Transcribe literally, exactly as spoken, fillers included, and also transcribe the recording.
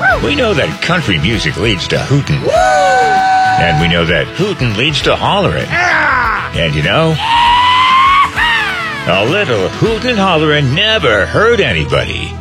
We know that country music leads to hootin'. And we know that hootin' leads to hollerin'. And you know, a little hootin' and hollerin' never hurt anybody.